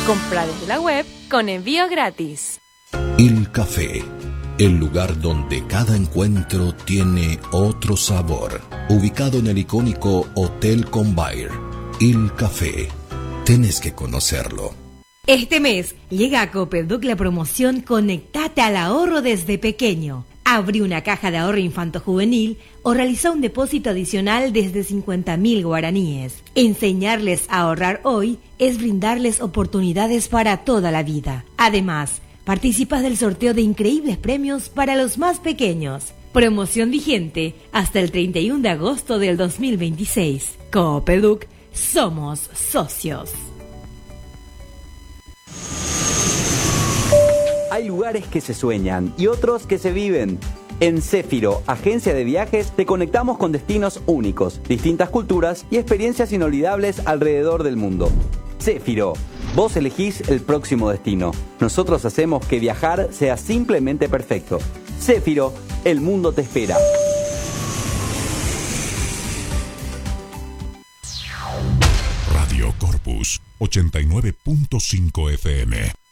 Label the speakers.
Speaker 1: Compra desde la web con envío gratis.
Speaker 2: Il Café, el lugar donde cada encuentro tiene otro sabor. Ubicado en el icónico Hotel Convair. Il Café, tenés que conocerlo.
Speaker 3: Este mes llega a Copeduc la promoción Conectate al ahorro desde pequeño. Abrí una caja de ahorro infanto-juvenil o realiza un depósito adicional desde 50.000 guaraníes. Enseñarles a ahorrar hoy es brindarles oportunidades para toda la vida. Además, participas del sorteo de increíbles premios para los más pequeños. Promoción vigente hasta el 31 de agosto del 2026. Copeduc, somos socios.
Speaker 4: Hay lugares que se sueñan y otros que se viven. En Céfiro, agencia de viajes, te conectamos con destinos únicos, distintas culturas y experiencias inolvidables alrededor del mundo. Céfiro, vos elegís el próximo destino. Nosotros hacemos que viajar sea simplemente perfecto. Céfiro, el mundo te espera.
Speaker 5: Radio Corpus 89.5 FM.